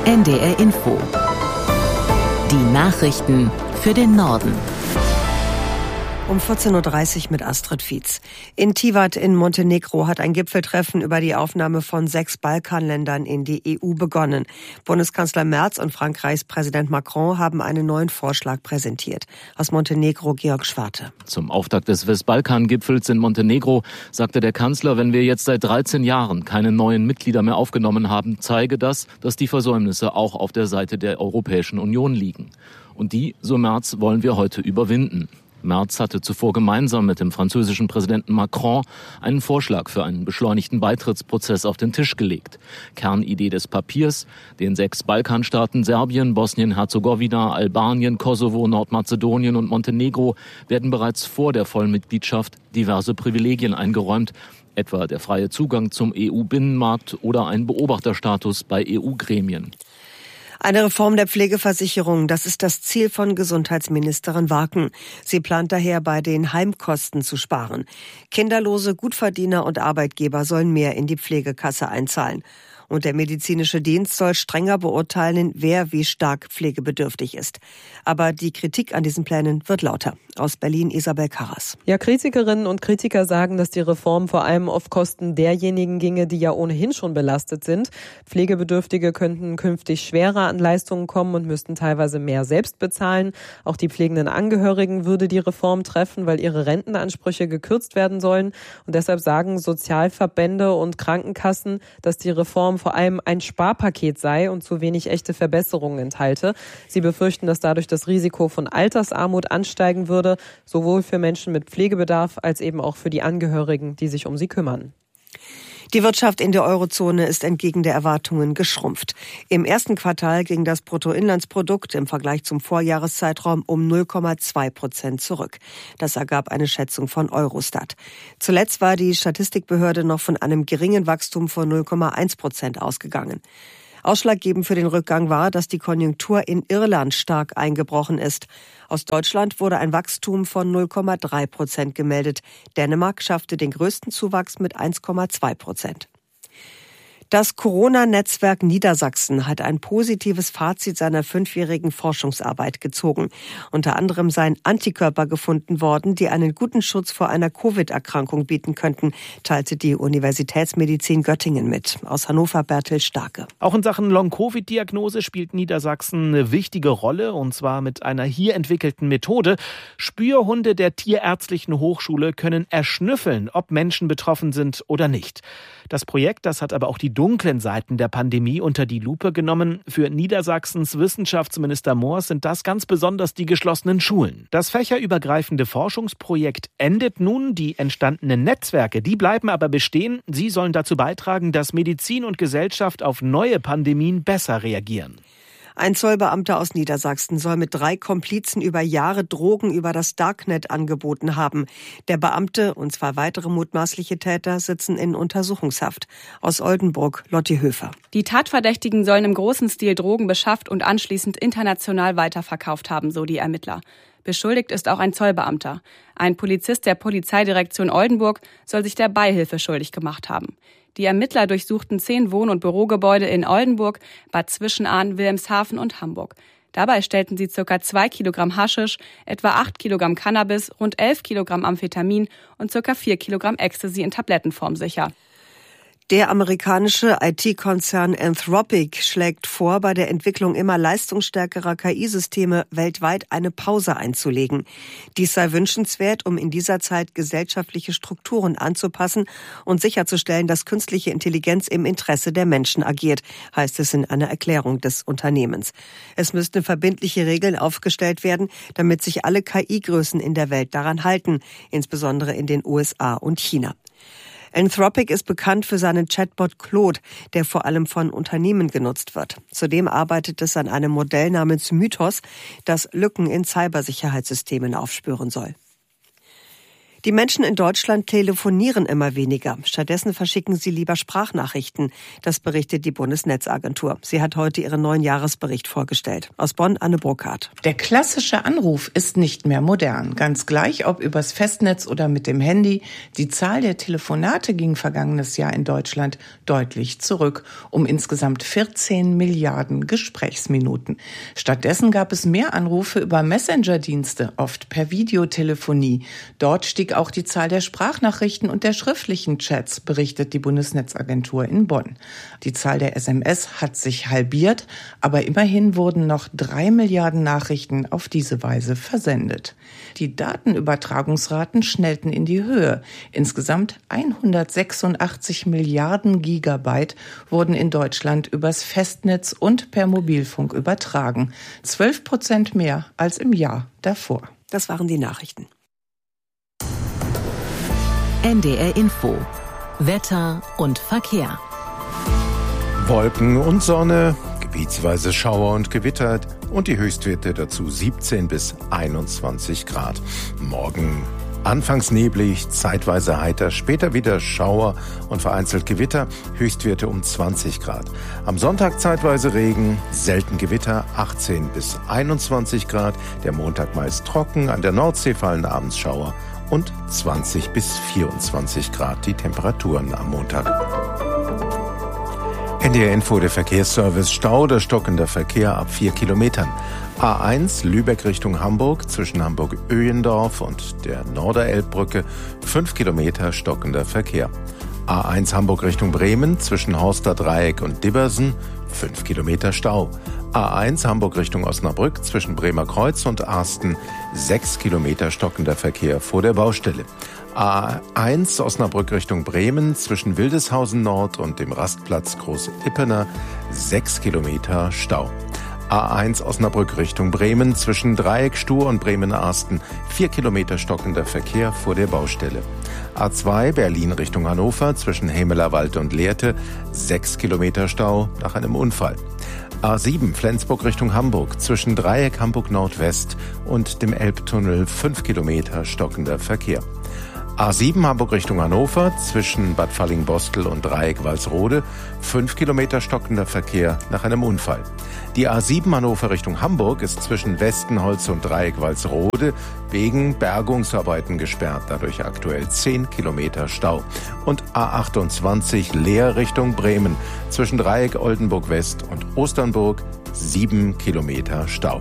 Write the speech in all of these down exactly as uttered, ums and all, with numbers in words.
N D R Info. Die Nachrichten für den Norden. Um vierzehn Uhr dreißig mit Astrid Fietz. In Tivat in Montenegro hat ein Gipfeltreffen über die Aufnahme von sechs Balkanländern in die E U begonnen. Bundeskanzler Merz und Frankreichs Präsident Macron haben einen neuen Vorschlag präsentiert. Aus Montenegro Georg Schwarte. Zum Auftakt des Westbalkan-Gipfels in Montenegro sagte der Kanzler, wenn wir jetzt seit dreizehn Jahren keine neuen Mitglieder mehr aufgenommen haben, zeige das, dass die Versäumnisse auch auf der Seite der Europäischen Union liegen. Und die, so Merz, wollen wir heute überwinden. Merz hatte zuvor gemeinsam mit dem französischen Präsidenten Macron einen Vorschlag für einen beschleunigten Beitrittsprozess auf den Tisch gelegt. Kernidee des Papiers: den sechs Balkanstaaten Serbien, Bosnien-Herzegowina, Albanien, Kosovo, Nordmazedonien und Montenegro werden bereits vor der Vollmitgliedschaft diverse Privilegien eingeräumt, etwa der freie Zugang zum E U-Binnenmarkt oder ein Beobachterstatus bei E U-Gremien. Eine Reform der Pflegeversicherung, das ist das Ziel von Gesundheitsministerin Warken. Sie plant daher, bei den Heimkosten zu sparen. Kinderlose, Gutverdiener und Arbeitgeber sollen mehr in die Pflegekasse einzahlen. Und der medizinische Dienst soll strenger beurteilen, wer wie stark pflegebedürftig ist. Aber die Kritik an diesen Plänen wird lauter. Aus Berlin Isabel Karras. Ja, Kritikerinnen und Kritiker sagen, dass die Reform vor allem auf Kosten derjenigen ginge, die ja ohnehin schon belastet sind. Pflegebedürftige könnten künftig schwerer an Leistungen kommen und müssten teilweise mehr selbst bezahlen. Auch die pflegenden Angehörigen würde die Reform treffen, weil ihre Rentenansprüche gekürzt werden sollen. Und deshalb sagen Sozialverbände und Krankenkassen, dass die Reform vor allem ein Sparpaket sei und zu wenig echte Verbesserungen enthalte. Sie befürchten, dass dadurch das Risiko von Altersarmut ansteigen würde, sowohl für Menschen mit Pflegebedarf als eben auch für die Angehörigen, die sich um sie kümmern. Die Wirtschaft in der Eurozone ist entgegen der Erwartungen geschrumpft. Im ersten Quartal ging das Bruttoinlandsprodukt im Vergleich zum Vorjahreszeitraum um null Komma zwei Prozent zurück. Das ergab eine Schätzung von Eurostat. Zuletzt war die Statistikbehörde noch von einem geringen Wachstum von null Komma eins Prozent ausgegangen. Ausschlaggebend für den Rückgang war, dass die Konjunktur in Irland stark eingebrochen ist. Aus Deutschland wurde ein Wachstum von null Komma drei Prozent gemeldet. Dänemark schaffte den größten Zuwachs mit eins Komma zwei Prozent. Das Corona-Netzwerk Niedersachsen hat ein positives Fazit seiner fünfjährigen Forschungsarbeit gezogen. Unter anderem seien Antikörper gefunden worden, die einen guten Schutz vor einer Covid-Erkrankung bieten könnten, teilte die Universitätsmedizin Göttingen mit. Aus Hannover Bertil Starke. Auch in Sachen Long-Covid-Diagnose spielt Niedersachsen eine wichtige Rolle, und zwar mit einer hier entwickelten Methode. Spürhunde der Tierärztlichen Hochschule können erschnüffeln, ob Menschen betroffen sind oder nicht. Das Projekt, das hat aber auch die dunklen Seiten der Pandemie unter die Lupe genommen. Für Niedersachsens Wissenschaftsminister Moors sind das ganz besonders die geschlossenen Schulen. Das fächerübergreifende Forschungsprojekt endet nun. Die entstandenen Netzwerke, die bleiben aber bestehen. Sie sollen dazu beitragen, dass Medizin und Gesellschaft auf neue Pandemien besser reagieren. Ein Zollbeamter aus Niedersachsen soll mit drei Komplizen über Jahre Drogen über das Darknet angeboten haben. Der Beamte und zwei weitere mutmaßliche Täter sitzen in Untersuchungshaft. Aus Oldenburg Lotti Höfer. Die Tatverdächtigen sollen im großen Stil Drogen beschafft und anschließend international weiterverkauft haben, so die Ermittler. Beschuldigt ist auch ein Zollbeamter. Ein Polizist der Polizeidirektion Oldenburg soll sich der Beihilfe schuldig gemacht haben. Die Ermittler durchsuchten zehn Wohn- und Bürogebäude in Oldenburg, Bad Zwischenahn, Wilhelmshaven und Hamburg. Dabei stellten sie ca. zwei Kilogramm Haschisch, etwa acht Kilogramm Cannabis, rund elf Kilogramm Amphetamin und ca. vier Kilogramm Ecstasy in Tablettenform sicher. Der amerikanische I T-Konzern Anthropic schlägt vor, bei der Entwicklung immer leistungsstärkerer K I-Systeme weltweit eine Pause einzulegen. Dies sei wünschenswert, um in dieser Zeit gesellschaftliche Strukturen anzupassen und sicherzustellen, dass künstliche Intelligenz im Interesse der Menschen agiert, heißt es in einer Erklärung des Unternehmens. Es müssten verbindliche Regeln aufgestellt werden, damit sich alle K I-Größen in der Welt daran halten, insbesondere in den U S A und China. Anthropic ist bekannt für seinen Chatbot Claude, der vor allem von Unternehmen genutzt wird. Zudem arbeitet es an einem Modell namens Mythos, das Lücken in Cybersicherheitssystemen aufspüren soll. Die Menschen in Deutschland telefonieren immer weniger. Stattdessen verschicken sie lieber Sprachnachrichten. Das berichtet die Bundesnetzagentur. Sie hat heute ihren neuen Jahresbericht vorgestellt. Aus Bonn, Anne Burkhardt. Der klassische Anruf ist nicht mehr modern. Ganz gleich, ob übers Festnetz oder mit dem Handy. Die Zahl der Telefonate ging vergangenes Jahr in Deutschland deutlich zurück, um insgesamt vierzehn Milliarden Gesprächsminuten. Stattdessen gab es mehr Anrufe über Messenger-Dienste, oft per Videotelefonie. Dort stieg auch die Zahl der Sprachnachrichten und der schriftlichen Chats, berichtet die Bundesnetzagentur in Bonn. Die Zahl der S M S hat sich halbiert, aber immerhin wurden noch drei Milliarden Nachrichten auf diese Weise versendet. Die Datenübertragungsraten schnellten in die Höhe. Insgesamt hundertsechsundachtzig Milliarden Gigabyte wurden in Deutschland übers Festnetz und per Mobilfunk übertragen. Zwölf Prozent mehr als im Jahr davor. Das waren die Nachrichten. N D R Info. Wetter und Verkehr. Wolken und Sonne, gebietsweise Schauer und Gewitter und die Höchstwerte dazu siebzehn bis einundzwanzig Grad. Morgen anfangs neblig, zeitweise heiter, später wieder Schauer und vereinzelt Gewitter, Höchstwerte um zwanzig Grad. Am Sonntag zeitweise Regen, selten Gewitter, achtzehn bis einundzwanzig Grad. Der Montag meist trocken, an der Nordsee fallen abends Schauer und zwanzig bis vierundzwanzig Grad die Temperaturen am Montag. N D R Info, der Verkehrsservice. Stau oder stockender Verkehr ab vier Kilometern. A eins Lübeck Richtung Hamburg zwischen Hamburg-Öhendorf und der Norderelbbrücke fünf Kilometer stockender Verkehr. A eins Hamburg Richtung Bremen zwischen Horster Dreieck und Dibbersen fünf Kilometer Stau. A eins Hamburg Richtung Osnabrück zwischen Bremer Kreuz und Arsten sechs Kilometer stockender Verkehr vor der Baustelle. A eins Osnabrück Richtung Bremen zwischen Wildeshausen Nord und dem Rastplatz Groß-Ippener sechs Kilometer Stau. A eins Osnabrück Richtung Bremen zwischen Dreieck-Stur und Bremen-Arsten vier Kilometer stockender Verkehr vor der Baustelle. A zwei Berlin Richtung Hannover zwischen Hemelerwald und Lehrte sechs Kilometer Stau nach einem Unfall. A sieben Flensburg Richtung Hamburg zwischen Dreieck Hamburg Nordwest und dem Elbtunnel fünf Kilometer stockender Verkehr. A sieben Hamburg Richtung Hannover zwischen Bad Fallingbostel und Dreieck Walsrode fünf Kilometer stockender Verkehr nach einem Unfall. Die A sieben Hannover Richtung Hamburg ist zwischen Westenholz und Dreieck Walsrode wegen Bergungsarbeiten gesperrt, dadurch aktuell zehn Kilometer Stau. Und A achtundzwanzig Leer Richtung Bremen zwischen Dreieck Oldenburg West und Osternburg sieben Kilometer Stau.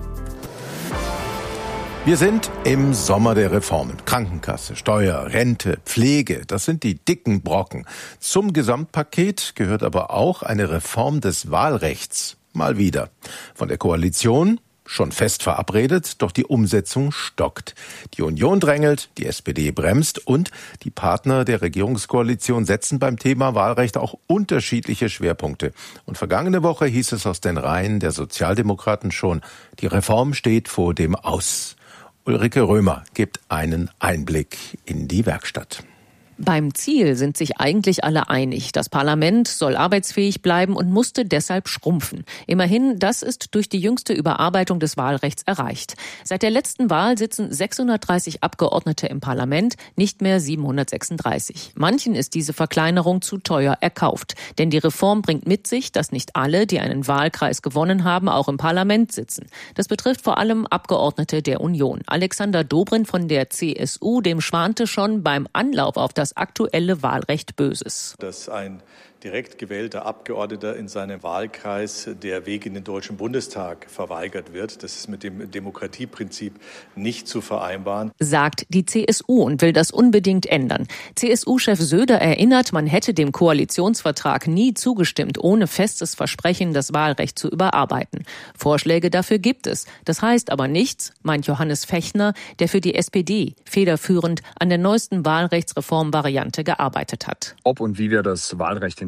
Wir sind im Sommer der Reformen. Krankenkasse, Steuer, Rente, Pflege, das sind die dicken Brocken. Zum Gesamtpaket gehört aber auch eine Reform des Wahlrechts. Mal wieder. Von der Koalition schon fest verabredet, doch die Umsetzung stockt. Die Union drängelt, die S P D bremst und die Partner der Regierungskoalition setzen beim Thema Wahlrecht auch unterschiedliche Schwerpunkte. Und vergangene Woche hieß es aus den Reihen der Sozialdemokraten schon, die Reform steht vor dem Aus. Ulrike Römer gibt einen Einblick in die Werkstatt. Beim Ziel sind sich eigentlich alle einig. Das Parlament soll arbeitsfähig bleiben und musste deshalb schrumpfen. Immerhin, das ist durch die jüngste Überarbeitung des Wahlrechts erreicht. Seit der letzten Wahl sitzen sechshundertdreißig Abgeordnete im Parlament, nicht mehr siebenhundertsechsunddreißig. Manchen ist diese Verkleinerung zu teuer erkauft. Denn die Reform bringt mit sich, dass nicht alle, die einen Wahlkreis gewonnen haben, auch im Parlament sitzen. Das betrifft vor allem Abgeordnete der Union. Alexander Dobrindt von der C S U, dem schwante schon beim Anlauf auf das das aktuelle Wahlrecht Böses. Dass ein direkt gewählter Abgeordneter in seinem Wahlkreis der Weg in den Deutschen Bundestag verweigert wird. Das ist mit dem Demokratieprinzip nicht zu vereinbaren, sagt die C S U und will das unbedingt ändern. C S U-Chef Söder erinnert, man hätte dem Koalitionsvertrag nie zugestimmt, ohne festes Versprechen, das Wahlrecht zu überarbeiten. Vorschläge dafür gibt es. Das heißt aber nichts, meint Johannes Fechner, der für die S P D federführend an der neuesten Wahlrechtsreformvariante gearbeitet hat. Ob und wie wir das Wahlrecht in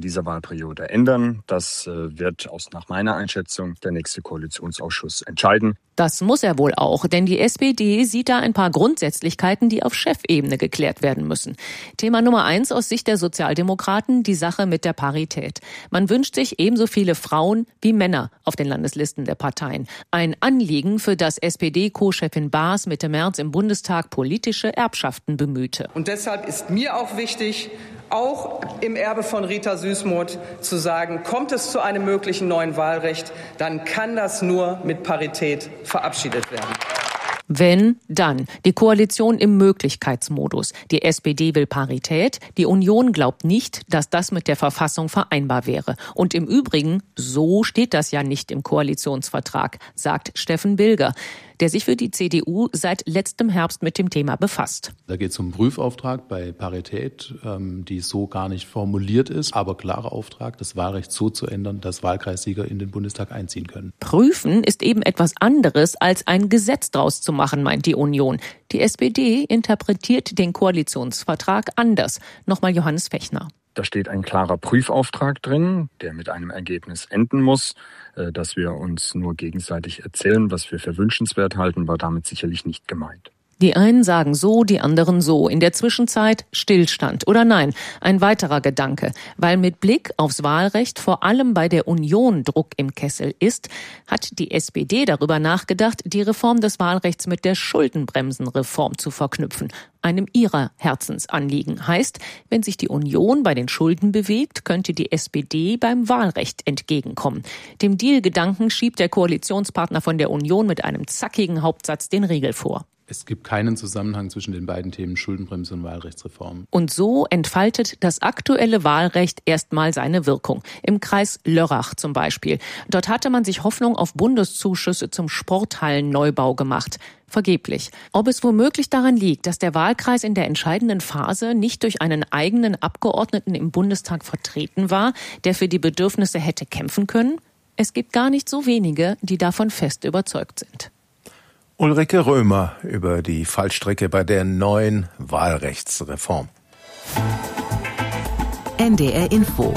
dieser Wahlperiode ändern. Das wird aus nach meiner Einschätzung der nächste Koalitionsausschuss entscheiden. Das muss er wohl auch, denn die S P D sieht da ein paar Grundsätzlichkeiten, die auf Chefebene geklärt werden müssen. Thema Nummer eins aus Sicht der Sozialdemokraten, die Sache mit der Parität. Man wünscht sich ebenso viele Frauen wie Männer auf den Landeslisten der Parteien. Ein Anliegen, für das S P D-Co-Chefin Baas Mitte März im Bundestag politische Erbschaften bemühte. Und deshalb ist mir auch wichtig, auch im Erbe von Rita Süssmuth zu sagen, kommt es zu einem möglichen neuen Wahlrecht, dann kann das nur mit Parität verabschiedet werden. Wenn, dann. Die Koalition im Möglichkeitsmodus. Die S P D will Parität. Die Union glaubt nicht, dass das mit der Verfassung vereinbar wäre. Und im Übrigen, so steht das ja nicht im Koalitionsvertrag, sagt Steffen Bilger, der sich für die C D U seit letztem Herbst mit dem Thema befasst. Da geht es um einen Prüfauftrag bei Parität, ähm, die so gar nicht formuliert ist, aber klarer Auftrag, das Wahlrecht so zu ändern, dass Wahlkreissieger in den Bundestag einziehen können. Prüfen ist eben etwas anderes, als ein Gesetz draus zu machen, meint die Union. Die S P D interpretiert den Koalitionsvertrag anders. Nochmal Johannes Fechner. Da steht ein klarer Prüfauftrag drin, der mit einem Ergebnis enden muss. Dass wir uns nur gegenseitig erzählen, was wir für wünschenswert halten, war damit sicherlich nicht gemeint. Die einen sagen so, die anderen so. In der Zwischenzeit Stillstand. Oder nein, ein weiterer Gedanke. Weil mit Blick aufs Wahlrecht vor allem bei der Union Druck im Kessel ist, hat die S P D darüber nachgedacht, die Reform des Wahlrechts mit der Schuldenbremsenreform zu verknüpfen. Einem ihrer Herzensanliegen. Heißt, wenn sich die Union bei den Schulden bewegt, könnte die S P D beim Wahlrecht entgegenkommen. Dem Deal-Gedanken schiebt der Koalitionspartner von der Union mit einem zackigen Hauptsatz den Riegel vor. Es gibt keinen Zusammenhang zwischen den beiden Themen Schuldenbremse und Wahlrechtsreform. Und so entfaltet das aktuelle Wahlrecht erstmal seine Wirkung. Im Kreis Lörrach zum Beispiel. Dort hatte man sich Hoffnung auf Bundeszuschüsse zum Sporthallenneubau gemacht. Vergeblich. Ob es womöglich daran liegt, dass der Wahlkreis in der entscheidenden Phase nicht durch einen eigenen Abgeordneten im Bundestag vertreten war, der für die Bedürfnisse hätte kämpfen können? Es gibt gar nicht so wenige, die davon fest überzeugt sind. Ulrike Römer über die Fallstricke bei der neuen Wahlrechtsreform. N D R Info.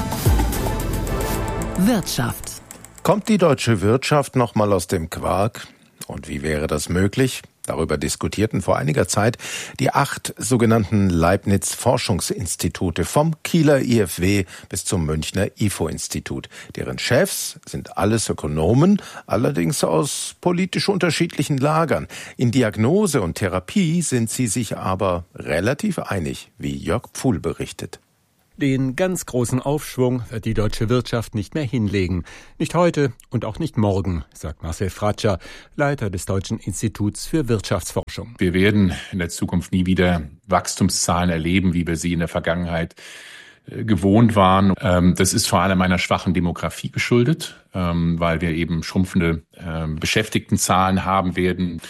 Wirtschaft. Kommt die deutsche Wirtschaft noch mal aus dem Quark? Und wie wäre das möglich? Darüber diskutierten vor einiger Zeit die acht sogenannten Leibniz-Forschungsinstitute vom Kieler I F W bis zum Münchner I F O-Institut. Deren Chefs sind alles Ökonomen, allerdings aus politisch unterschiedlichen Lagern. In Diagnose und Therapie sind sie sich aber relativ einig, wie Jörg Pfuhl berichtet. Den ganz großen Aufschwung wird die deutsche Wirtschaft nicht mehr hinlegen. Nicht heute und auch nicht morgen, sagt Marcel Fratscher, Leiter des Deutschen Instituts für Wirtschaftsforschung. Wir werden in der Zukunft nie wieder Wachstumszahlen erleben, wie wir sie in der Vergangenheit gewohnt waren. Das ist vor allem einer schwachen Demografie geschuldet, weil wir eben schrumpfende Beschäftigtenzahlen haben werden.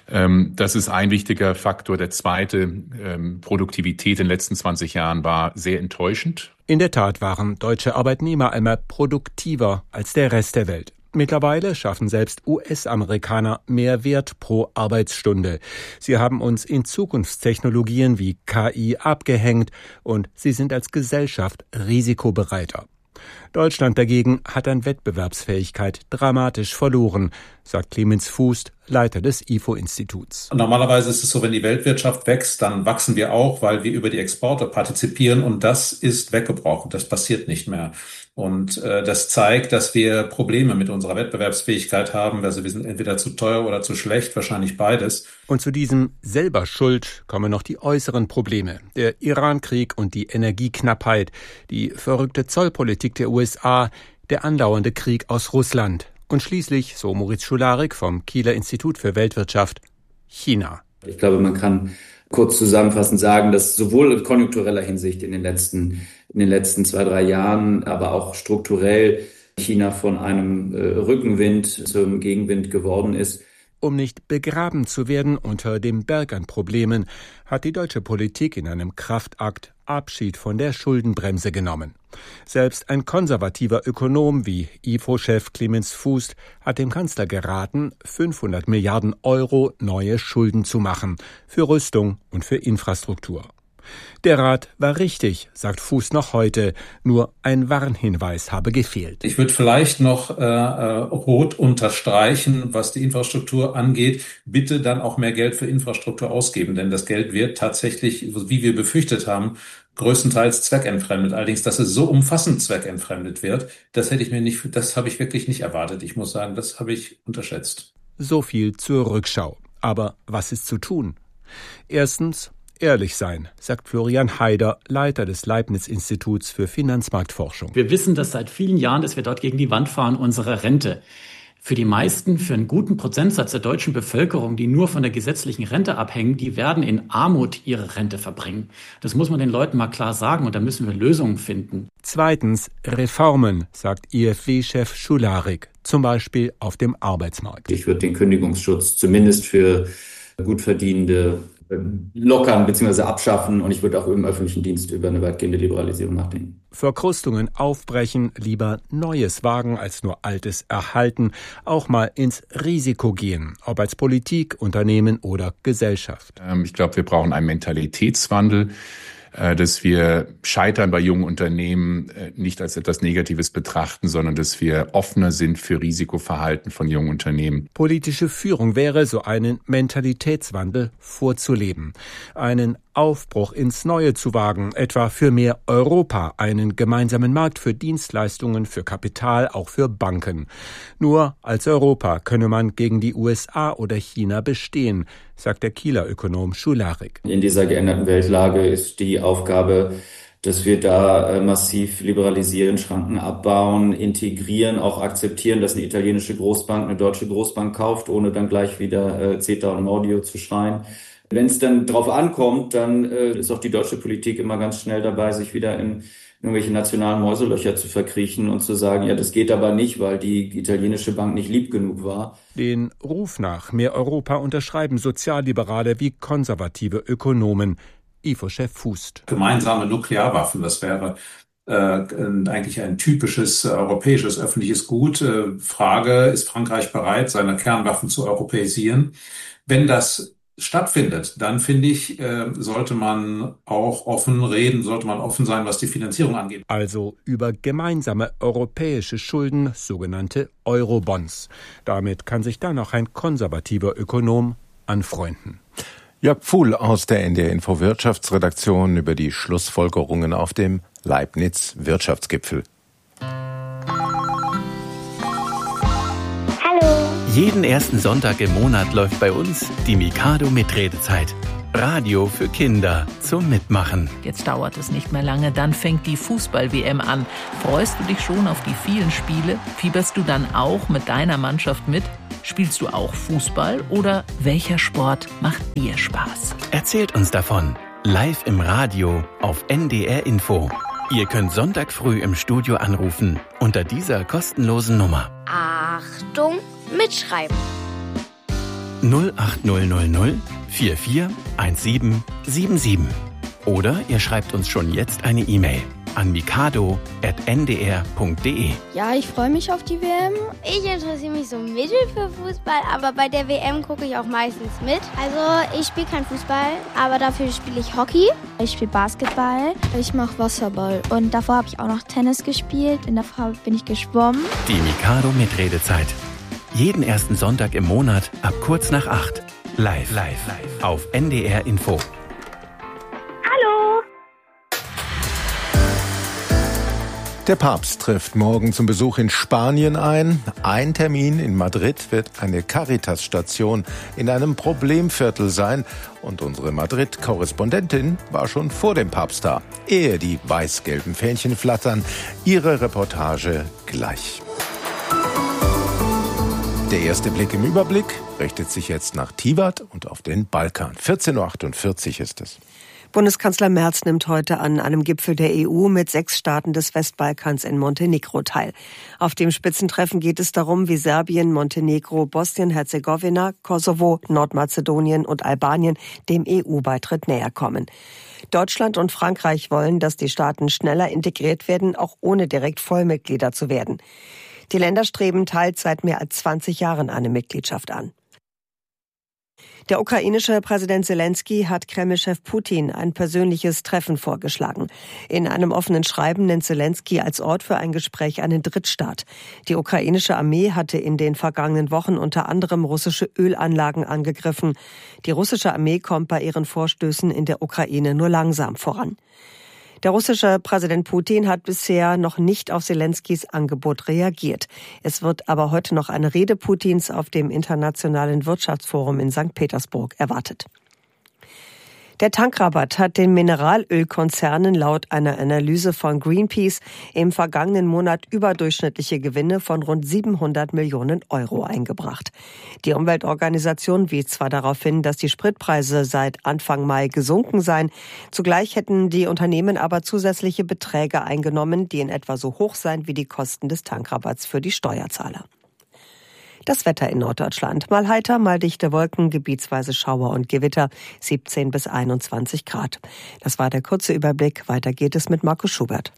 Das ist ein wichtiger Faktor. Der zweite, Produktivität in den letzten zwanzig Jahren war sehr enttäuschend. In der Tat waren deutsche Arbeitnehmer einmal produktiver als der Rest der Welt. Mittlerweile schaffen selbst U S-Amerikaner mehr Wert pro Arbeitsstunde. Sie haben uns in Zukunftstechnologien wie K I abgehängt und sie sind als Gesellschaft risikobereiter. Deutschland dagegen hat an Wettbewerbsfähigkeit dramatisch verloren, sagt Clemens Fuß, Leiter des I F O-Instituts. Normalerweise ist es so, wenn die Weltwirtschaft wächst, dann wachsen wir auch, weil wir über die Exporte partizipieren und das ist weggebrochen. Das passiert nicht mehr. Und äh, das zeigt, dass wir Probleme mit unserer Wettbewerbsfähigkeit haben. Also wir sind entweder zu teuer oder zu schlecht, wahrscheinlich beides. Und zu diesem selber Schuld kommen noch die äußeren Probleme. Der Iran-Krieg und die Energieknappheit, die verrückte Zollpolitik der U S A, der andauernde Krieg aus Russland. Und schließlich, so Moritz Schularik vom Kieler Institut für Weltwirtschaft, China. Ich glaube, man kann kurz zusammenfassend sagen, dass sowohl in konjunktureller Hinsicht in den letzten, in den letzten zwei, drei Jahren, aber auch strukturell China von einem äh, Rückenwind zum Gegenwind geworden ist. Um nicht begraben zu werden unter dem Berg an Problemen, hat die deutsche Politik in einem Kraftakt Abschied von der Schuldenbremse genommen. Selbst ein konservativer Ökonom wie I F O-Chef Clemens Fuß hat dem Kanzler geraten, fünfhundert Milliarden Euro neue Schulden zu machen, für Rüstung und für Infrastruktur. Der Rat war richtig, sagt Fuß noch heute. Nur ein Warnhinweis habe gefehlt. Ich würde vielleicht noch äh, rot unterstreichen, was die Infrastruktur angeht. Bitte dann auch mehr Geld für Infrastruktur ausgeben, denn das Geld wird tatsächlich, wie wir befürchtet haben, größtenteils zweckentfremdet. Allerdings, dass es so umfassend zweckentfremdet wird, das hätte ich mir nicht, das habe ich wirklich nicht erwartet. Ich muss sagen, das habe ich unterschätzt. So viel zur Rückschau. Aber was ist zu tun? Erstens, ehrlich sein, sagt Florian Haider, Leiter des Leibniz-Instituts für Finanzmarktforschung. Wir wissen das seit vielen Jahren, dass wir dort gegen die Wand fahren, unsere Rente. Für die meisten, für einen guten Prozentsatz der deutschen Bevölkerung, die nur von der gesetzlichen Rente abhängen, die werden in Armut ihre Rente verbringen. Das muss man den Leuten mal klar sagen und da müssen wir Lösungen finden. Zweitens, Reformen, sagt I F W-Chef Schularik, zum Beispiel auf dem Arbeitsmarkt. Ich würde den Kündigungsschutz zumindest für gut verdienende lockern bzw. abschaffen und ich würde auch im öffentlichen Dienst über eine weitgehende Liberalisierung nachdenken. Verkrustungen aufbrechen, lieber Neues wagen als nur Altes erhalten, auch mal ins Risiko gehen, ob als Politik, Unternehmen oder Gesellschaft. Ich glaube, wir brauchen einen Mentalitätswandel, dass wir Scheitern bei jungen Unternehmen nicht als etwas Negatives betrachten, sondern dass wir offener sind für Risikoverhalten von jungen Unternehmen. Politische Führung wäre, so einen Mentalitätswandel vorzuleben, einen Aufbruch ins Neue zu wagen, etwa für mehr Europa, einen gemeinsamen Markt für Dienstleistungen, für Kapital, auch für Banken. Nur als Europa könne man gegen die U S A oder China bestehen, sagt der Kieler Ökonom Schularik. In dieser geänderten Weltlage ist die Aufgabe, dass wir da massiv liberalisieren, Schranken abbauen, integrieren, auch akzeptieren, dass eine italienische Großbank eine deutsche Großbank kauft, ohne dann gleich wieder CETA und Mordio zu schreien. Wenn es dann drauf ankommt, dann äh, ist auch die deutsche Politik immer ganz schnell dabei, sich wieder in irgendwelche nationalen Mäuselöcher zu verkriechen und zu sagen, ja, das geht aber nicht, weil die italienische Bank nicht lieb genug war. Den Ruf nach mehr Europa unterschreiben Sozialliberale wie konservative Ökonomen. I F O-Chef Fußt. Gemeinsame Nuklearwaffen, das wäre äh, eigentlich ein typisches äh, europäisches öffentliches Gut. Äh, Frage, ist Frankreich bereit, seine Kernwaffen zu europäisieren? Wenn das stattfindet, dann finde ich, äh, sollte man auch offen reden, sollte man offen sein, was die Finanzierung angeht. Also über gemeinsame europäische Schulden, sogenannte Eurobonds. Damit kann sich dann auch ein konservativer Ökonom anfreunden. Jörg Pfuhl aus der N D R Info Wirtschaftsredaktion über die Schlussfolgerungen auf dem Leibniz Wirtschaftsgipfel. Jeden ersten Sonntag im Monat läuft bei uns die Mikado Mitredezeit. Radio für Kinder zum Mitmachen. Jetzt dauert es nicht mehr lange, dann fängt die Fußball-W M an. Freust du dich schon auf die vielen Spiele? Fieberst du dann auch mit deiner Mannschaft mit? Spielst du auch Fußball oder welcher Sport macht dir Spaß? Erzählt uns davon. Live im Radio auf N D R Info. Ihr könnt Sonntag früh im Studio anrufen unter dieser kostenlosen Nummer. Achtung, mitschreiben. null acht null null null vier vier eins sieben sieben sieben. Oder ihr schreibt uns schon jetzt eine E-Mail an mikado at n d r punkt d e. Ja, ich freue mich auf die W M. Ich interessiere mich so mittel für Fußball, aber bei der W M gucke ich auch meistens mit. Also ich spiele kein Fußball, aber dafür spiele ich Hockey. Ich spiele Basketball. Ich mache Wasserball. Und davor habe ich auch noch Tennis gespielt. Und davor bin ich geschwommen. Die Mikado Mitredezeit. Jeden ersten Sonntag im Monat ab kurz nach acht. Live, live, live auf N D R Info. Hallo! Der Papst trifft morgen zum Besuch in Spanien ein. Ein Termin in Madrid wird eine Caritas-Station in einem Problemviertel sein. Und unsere Madrid-Korrespondentin war schon vor dem Papst da, ehe die weiß-gelben Fähnchen flattern. Ihre Reportage gleich. Der erste Blick im Überblick richtet sich jetzt nach Tivat und auf den Balkan. vierzehn Uhr achtundvierzig ist es. Bundeskanzler Merz nimmt heute an einem Gipfel der E U mit sechs Staaten des Westbalkans in Montenegro teil. Auf dem Spitzentreffen geht es darum, wie Serbien, Montenegro, Bosnien-Herzegowina, Kosovo, Nordmazedonien und Albanien dem E U-Beitritt näher kommen. Deutschland und Frankreich wollen, dass die Staaten schneller integriert werden, auch ohne direkt Vollmitglieder zu werden. Die Länder streben teils seit mehr als zwanzig Jahren eine Mitgliedschaft an. Der ukrainische Präsident Selenskyj hat Kreml-Chef Putin ein persönliches Treffen vorgeschlagen. In einem offenen Schreiben nennt Selenskyj als Ort für ein Gespräch einen Drittstaat. Die ukrainische Armee hatte in den vergangenen Wochen unter anderem russische Ölanlagen angegriffen. Die russische Armee kommt bei ihren Vorstößen in der Ukraine nur langsam voran. Der russische Präsident Putin hat bisher noch nicht auf Selenskys Angebot reagiert. Es wird aber heute noch eine Rede Putins auf dem Internationalen Wirtschaftsforum in Sankt Petersburg erwartet. Der Tankrabatt hat den Mineralölkonzernen laut einer Analyse von Greenpeace im vergangenen Monat überdurchschnittliche Gewinne von rund siebenhundert Millionen Euro eingebracht. Die Umweltorganisation wies zwar darauf hin, dass die Spritpreise seit Anfang Mai gesunken seien. Zugleich hätten die Unternehmen aber zusätzliche Beträge eingenommen, die in etwa so hoch seien wie die Kosten des Tankrabatts für die Steuerzahler. Das Wetter in Norddeutschland. Mal heiter, mal dichte Wolken, gebietsweise Schauer und Gewitter, siebzehn bis einundzwanzig Grad. Das war der kurze Überblick. Weiter geht es mit Markus Schubert.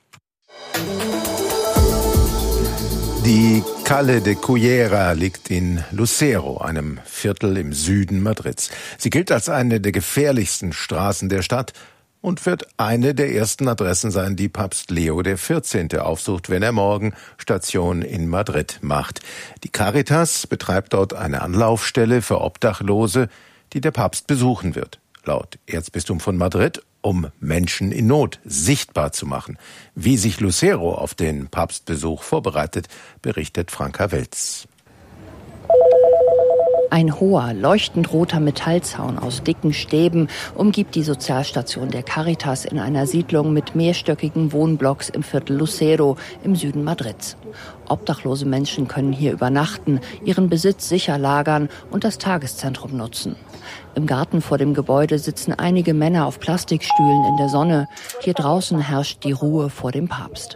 Die Calle de Cullera liegt in Lucero, einem Viertel im Süden Madrids. Sie gilt als eine der gefährlichsten Straßen der Stadt und wird eine der ersten Adressen sein, die Papst Leo der vierzehnte aufsucht, wenn er morgen Station in Madrid macht. Die Caritas betreibt dort eine Anlaufstelle für Obdachlose, die der Papst besuchen wird. Laut Erzbistum von Madrid, um Menschen in Not sichtbar zu machen. Wie sich Lucero auf den Papstbesuch vorbereitet, berichtet Franka Welz. Ein hoher, leuchtend roter Metallzaun aus dicken Stäben umgibt die Sozialstation der Caritas in einer Siedlung mit mehrstöckigen Wohnblocks im Viertel Lucero im Süden Madrids. Obdachlose Menschen können hier übernachten, ihren Besitz sicher lagern und das Tageszentrum nutzen. Im Garten vor dem Gebäude sitzen einige Männer auf Plastikstühlen in der Sonne. Hier draußen herrscht die Ruhe vor dem Papst.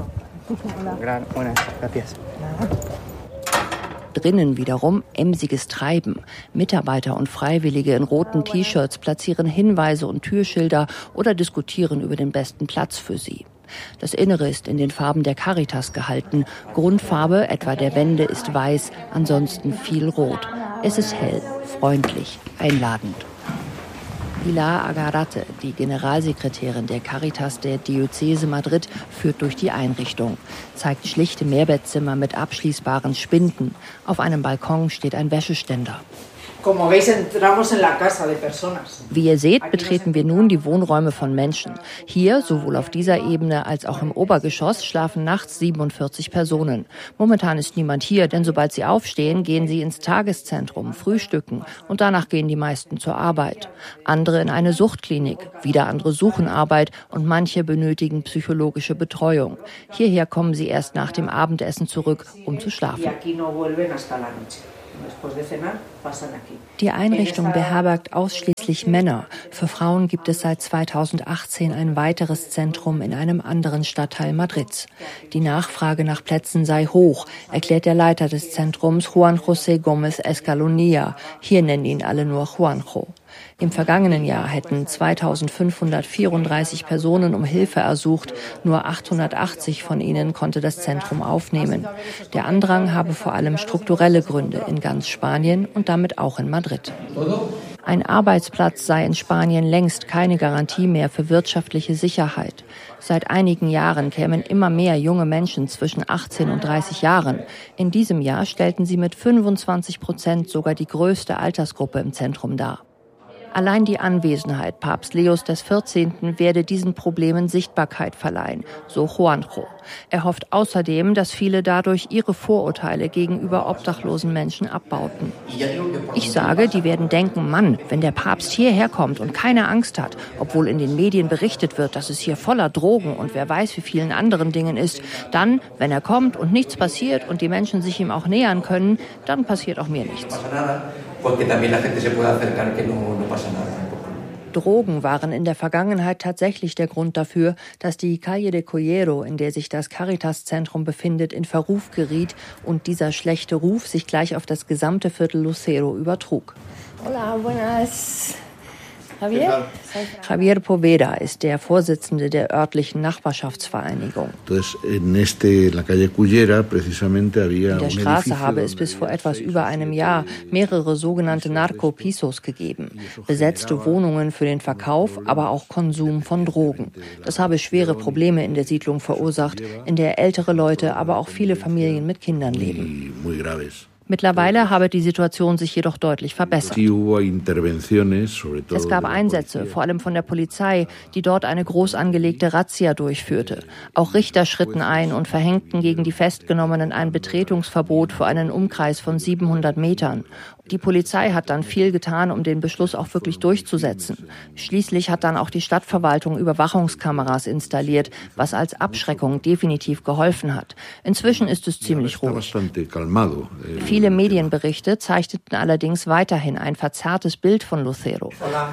Drinnen wiederum emsiges Treiben. Mitarbeiter und Freiwillige in roten T-Shirts platzieren Hinweise und Türschilder oder diskutieren über den besten Platz für sie. Das Innere ist in den Farben der Caritas gehalten. Grundfarbe, etwa der Wände, ist weiß, ansonsten viel rot. Es ist hell, freundlich, einladend. Pilar Agarate, die Generalsekretärin der Caritas der Diözese Madrid, führt durch die Einrichtung, zeigt schlichte Mehrbettzimmer mit abschließbaren Spinden. Auf einem Balkon steht ein Wäscheständer. Wie ihr seht, betreten wir nun die Wohnräume von Menschen. Hier, sowohl auf dieser Ebene als auch im Obergeschoss, schlafen nachts siebenundvierzig Personen. Momentan ist niemand hier, denn sobald sie aufstehen, gehen sie ins Tageszentrum, frühstücken und danach gehen die meisten zur Arbeit. Andere in eine Suchtklinik, wieder andere suchen Arbeit und manche benötigen psychologische Betreuung. Hierher kommen sie erst nach dem Abendessen zurück, um zu schlafen. Die Einrichtung beherbergt ausschließlich Männer. Für Frauen gibt es seit zweitausendachtzehn ein weiteres Zentrum in einem anderen Stadtteil Madrids. Die Nachfrage nach Plätzen sei hoch, erklärt der Leiter des Zentrums Juan José Gómez Escalonilla. Hier nennen ihn alle nur Juanjo. Im vergangenen Jahr hätten zweitausendfünfhundertvierunddreißig Personen um Hilfe ersucht. Nur achthundertachtzig von ihnen konnte das Zentrum aufnehmen. Der Andrang habe vor allem strukturelle Gründe in ganz Spanien und damit auch in Madrid. Ein Arbeitsplatz sei in Spanien längst keine Garantie mehr für wirtschaftliche Sicherheit. Seit einigen Jahren kämen immer mehr junge Menschen zwischen achtzehn und dreißig Jahren. In diesem Jahr stellten sie mit fünfundzwanzig Prozent sogar die größte Altersgruppe im Zentrum dar. Allein die Anwesenheit Papst Leos des vierzehnten werde diesen Problemen Sichtbarkeit verleihen, so Juanjo. Er hofft außerdem, dass viele dadurch ihre Vorurteile gegenüber obdachlosen Menschen abbauten. Ich sage, die werden denken, Mann, wenn der Papst hierher kommt und keine Angst hat, obwohl in den Medien berichtet wird, dass es hier voller Drogen und wer weiß wie vielen anderen Dingen ist, dann, wenn er kommt und nichts passiert und die Menschen sich ihm auch nähern können, dann passiert auch mir nichts. Drogen waren in der Vergangenheit tatsächlich der Grund dafür, dass die Calle de Cullera, in der sich das Caritas-Zentrum befindet, in Verruf geriet und dieser schlechte Ruf sich gleich auf das gesamte Viertel Lucero übertrug. Hola, buenas. Javier? Javier Poveda ist der Vorsitzende der örtlichen Nachbarschaftsvereinigung. In der Straße habe es bis vor etwas über einem Jahr mehrere sogenannte Narcopisos gegeben. Besetzte Wohnungen für den Verkauf, aber auch Konsum von Drogen. Das habe schwere Probleme in der Siedlung verursacht, in der ältere Leute, aber auch viele Familien mit Kindern leben. Mittlerweile habe die Situation sich jedoch deutlich verbessert. Es gab Einsätze, vor allem von der Polizei, die dort eine groß angelegte Razzia durchführte. Auch Richter schritten ein und verhängten gegen die Festgenommenen ein Betretungsverbot für einen Umkreis von siebenhundert Metern. Die Polizei hat dann viel getan, um den Beschluss auch wirklich durchzusetzen. Schließlich hat dann auch die Stadtverwaltung Überwachungskameras installiert, was als Abschreckung definitiv geholfen hat. Inzwischen ist es ziemlich ruhig. Viele Medienberichte zeichneten allerdings weiterhin ein verzerrtes Bild von Lucero.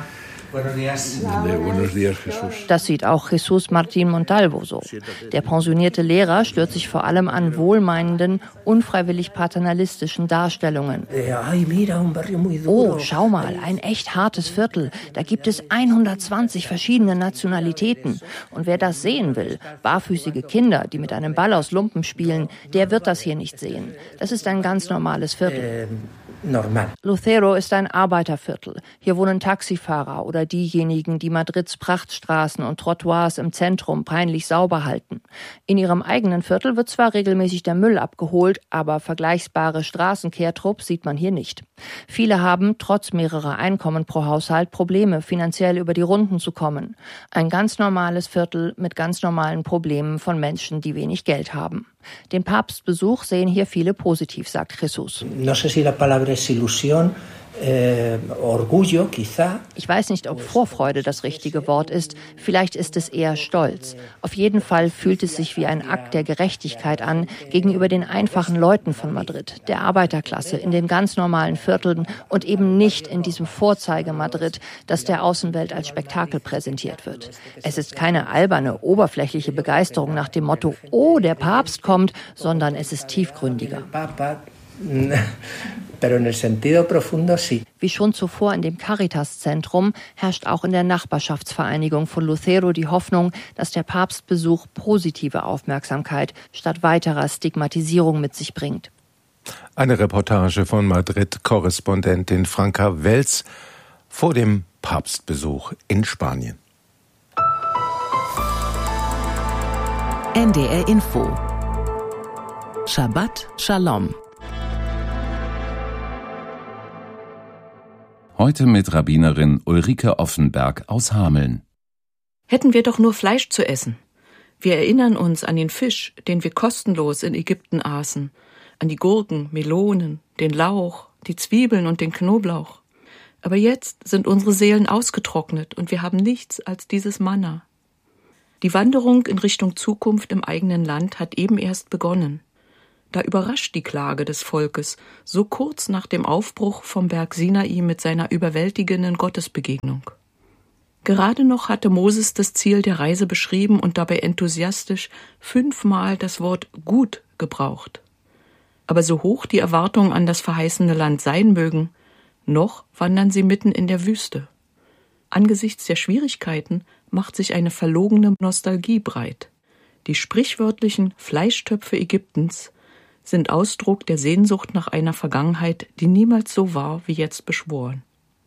Das sieht auch Jesus Martín Montalvo so. Der pensionierte Lehrer stört sich vor allem an wohlmeinenden, unfreiwillig paternalistischen Darstellungen. Oh, schau mal, ein echt hartes Viertel. Da gibt es hundertzwanzig verschiedene Nationalitäten. Und wer das sehen will, barfüßige Kinder, die mit einem Ball aus Lumpen spielen, der wird das hier nicht sehen. Das ist ein ganz normales Viertel. Normal. Lucero ist ein Arbeiterviertel. Hier wohnen Taxifahrer oder diejenigen, die Madrids Prachtstraßen und Trottoirs im Zentrum peinlich sauber halten. In ihrem eigenen Viertel wird zwar regelmäßig der Müll abgeholt, aber vergleichbare Straßenkehrtrupps sieht man hier nicht. Viele haben, trotz mehrerer Einkommen pro Haushalt, Probleme, finanziell über die Runden zu kommen. Ein ganz normales Viertel mit ganz normalen Problemen von Menschen, die wenig Geld haben. Den Papstbesuch sehen hier viele positiv, sagt Jesus. No sé si la palabra es ilusión. Ich weiß nicht, ob Vorfreude das richtige Wort ist. Vielleicht ist es eher Stolz. Auf jeden Fall fühlt es sich wie ein Akt der Gerechtigkeit an gegenüber den einfachen Leuten von Madrid, der Arbeiterklasse, in den ganz normalen Vierteln und eben nicht in diesem Vorzeige-Madrid, das der Außenwelt als Spektakel präsentiert wird. Es ist keine alberne, oberflächliche Begeisterung nach dem Motto, oh, der Papst kommt, sondern es ist tiefgründiger. Wie schon zuvor in dem Caritas-Zentrum herrscht auch in der Nachbarschaftsvereinigung von Lucero die Hoffnung, dass der Papstbesuch positive Aufmerksamkeit statt weiterer Stigmatisierung mit sich bringt. Eine Reportage von Madrid-Korrespondentin Franka Wels vor dem Papstbesuch in Spanien. N D R Info. Shabbat Shalom. Heute mit Rabbinerin Ulrike Offenberg aus Hameln. Hätten wir doch nur Fleisch zu essen. Wir erinnern uns an den Fisch, den wir kostenlos in Ägypten aßen, an die Gurken, Melonen, den Lauch, die Zwiebeln und den Knoblauch. Aber jetzt sind unsere Seelen ausgetrocknet und wir haben nichts als dieses Manna. Die Wanderung in Richtung Zukunft im eigenen Land hat eben erst begonnen. Da überrascht die Klage des Volkes, so kurz nach dem Aufbruch vom Berg Sinai mit seiner überwältigenden Gottesbegegnung. Gerade noch hatte Moses das Ziel der Reise beschrieben und dabei enthusiastisch fünfmal das Wort gut gebraucht. Aber so hoch die Erwartungen an das verheißene Land sein mögen, noch wandern sie mitten in der Wüste. Angesichts der Schwierigkeiten macht sich eine verlogene Nostalgie breit. Die sprichwörtlichen Fleischtöpfe Ägyptens sind Ausdruck der Sehnsucht nach einer Vergangenheit, die niemals so war wie jetzt beschworen.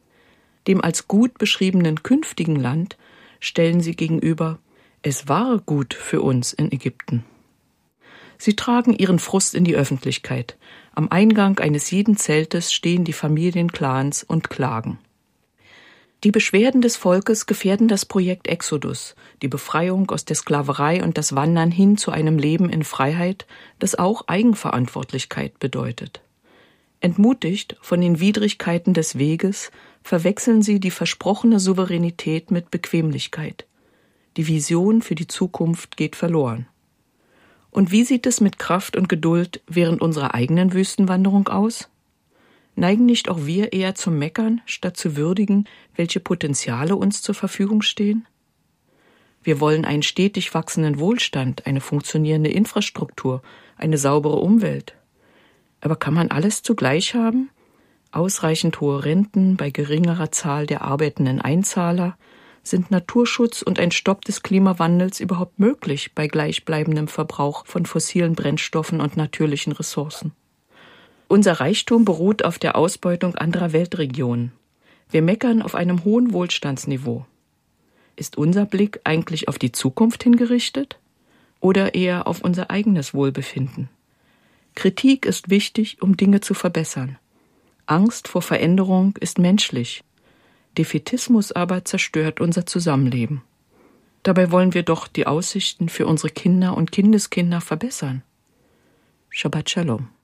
Dem als gut beschriebenen künftigen Land stellen sie gegenüber, es war gut für uns in Ägypten. Sie tragen ihren Frust in die Öffentlichkeit. Am Eingang eines jeden Zeltes stehen die Familienclans und klagen. Die Beschwerden des Volkes gefährden das Projekt Exodus, die Befreiung aus der Sklaverei und das Wandern hin zu einem Leben in Freiheit, das auch Eigenverantwortlichkeit bedeutet. Entmutigt von den Widrigkeiten des Weges verwechseln sie die versprochene Souveränität mit Bequemlichkeit. Die Vision für die Zukunft geht verloren. Und wie sieht es mit Kraft und Geduld während unserer eigenen Wüstenwanderung aus? Neigen nicht auch wir eher zum Meckern, statt zu würdigen, welche Potenziale uns zur Verfügung stehen? Wir wollen einen stetig wachsenden Wohlstand, eine funktionierende Infrastruktur, eine saubere Umwelt. Aber kann man alles zugleich haben? ausreichend hohe Renten bei geringerer Zahl der arbeitenden Einzahler, sind Naturschutz und ein Stopp des Klimawandels überhaupt möglich bei gleichbleibendem Verbrauch von fossilen Brennstoffen und natürlichen Ressourcen. Unser Reichtum beruht auf der Ausbeutung anderer Weltregionen. Wir meckern auf einem hohen Wohlstandsniveau. Ist unser Blick eigentlich auf die Zukunft hingerichtet oder eher auf unser eigenes Wohlbefinden? Kritik ist wichtig, um Dinge zu verbessern. Angst vor Veränderung ist menschlich. Defätismus aber zerstört unser Zusammenleben. Dabei wollen wir doch die Aussichten für unsere Kinder und Kindeskinder verbessern. Shabbat Shalom.